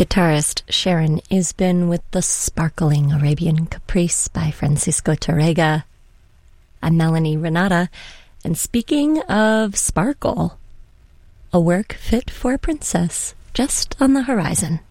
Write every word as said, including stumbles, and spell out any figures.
Guitarist Sharon Isbin with the sparkling Arabian Caprice by Francisco Tárrega. I'm Melanie Renata, and speaking of sparkle, a work fit for a princess just on the horizon.